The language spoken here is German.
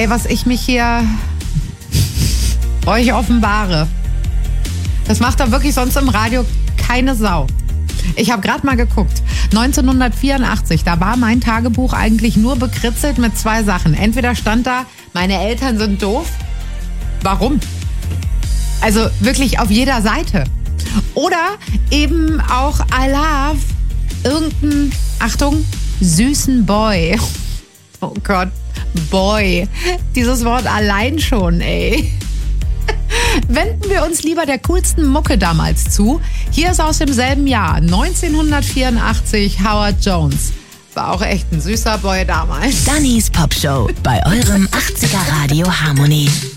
Ey, was ich mich hier euch offenbare. Das macht doch wirklich sonst im Radio keine Sau. Ich habe gerade mal geguckt. 1984, da war mein Tagebuch eigentlich nur bekritzelt mit 2 Sachen. Entweder stand da, meine Eltern sind doof. Warum? Also wirklich auf jeder Seite. Oder eben auch I love irgendeinen, Achtung, süßen Boy. Oh Gott, Boy. Dieses Wort allein schon, ey. Wenden wir uns lieber der coolsten Mucke damals zu. Hier ist aus demselben Jahr, 1984, Howard Jones. War auch echt ein süßer Boy damals. Dannys Popshow bei eurem 80er Radio Harmonie.